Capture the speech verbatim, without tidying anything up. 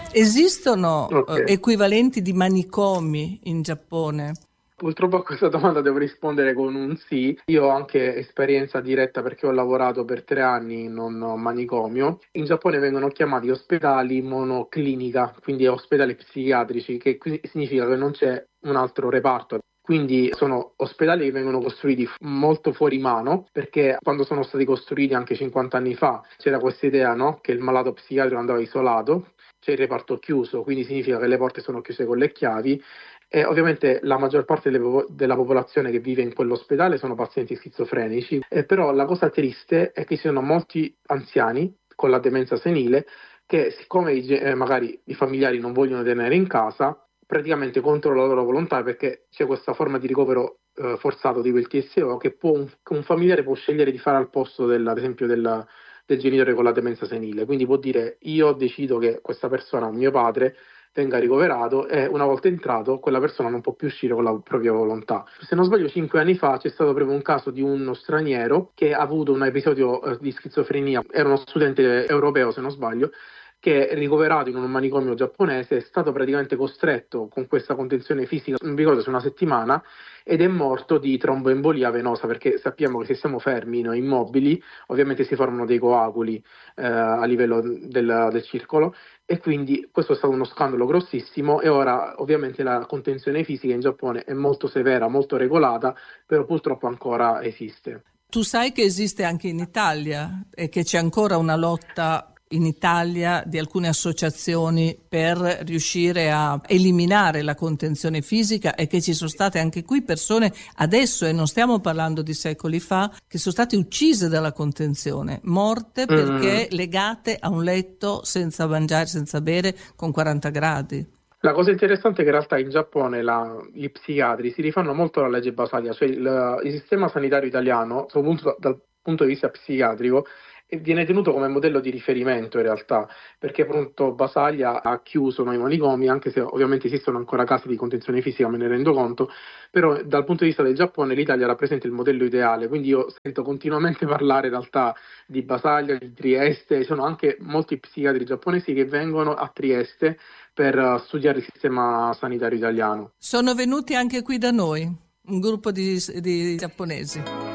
Esistono Ok. eh, equivalenti di manicomi in Giappone? Purtroppo a questa domanda devo rispondere con un sì. Io ho anche esperienza diretta perché ho lavorato per tre anni in un manicomio. In Giappone vengono chiamati ospedali monoclinica, quindi ospedali psichiatrici, che quindi significa che non c'è un altro reparto. Quindi sono ospedali che vengono costruiti f- molto fuori mano, perché quando sono stati costruiti anche cinquanta anni fa c'era questa idea, no? Che il malato psichiatrico andava isolato, c'è il reparto chiuso, quindi significa che le porte sono chiuse con le chiavi e ovviamente la maggior parte delle popo- della popolazione che vive in quell'ospedale sono pazienti schizofrenici, eh, però la cosa triste è che ci sono molti anziani con la demenza senile che siccome i, ge- eh, magari i familiari non vogliono tenere in casa, praticamente contro la loro volontà perché c'è questa forma di ricovero eh, forzato tipo il T S O che può un, che un familiare può scegliere di fare al posto del, ad esempio del, del genitore con la demenza senile, quindi può dire io decido che questa persona, mio padre, venga ricoverato e una volta entrato quella persona non può più uscire con la propria volontà. Se non sbaglio cinque anni fa c'è stato proprio un caso di uno straniero che ha avuto un episodio eh, di schizofrenia, era uno studente europeo se non sbaglio, che è ricoverato in un manicomio giapponese, è stato praticamente costretto con questa contenzione fisica, non mi ricordo se una settimana, ed è morto di tromboembolia venosa, perché sappiamo che se siamo fermi, noi immobili, ovviamente si formano dei coaguli eh, a livello del, del circolo, e quindi questo è stato uno scandalo grossissimo e ora ovviamente la contenzione fisica in Giappone è molto severa, molto regolata, però purtroppo ancora esiste. Tu sai che esiste anche in Italia e che c'è ancora una lotta in Italia di alcune associazioni per riuscire a eliminare la contenzione fisica e che ci sono state anche qui persone adesso, e non stiamo parlando di secoli fa, che sono state uccise dalla contenzione, morte Mm. perché legate a un letto senza mangiare, senza bere, con quaranta gradi. La cosa interessante è che in realtà in Giappone la- gli psichiatri si rifanno molto alla legge Basaglia, cioè il, il sistema sanitario italiano, soprattutto dal punto di vista psichiatrico, e viene tenuto come modello di riferimento in realtà, perché appunto Basaglia ha chiuso noi manicomi, anche se ovviamente esistono ancora casi di contenzione fisica, me ne rendo conto, però dal punto di vista del Giappone l'Italia rappresenta il modello ideale, quindi io sento continuamente parlare in realtà di Basaglia, di Trieste, ci sono anche molti psichiatri giapponesi che vengono a Trieste per eh, studiare il sistema sanitario italiano. Sono venuti anche qui da noi, un gruppo di, di giapponesi.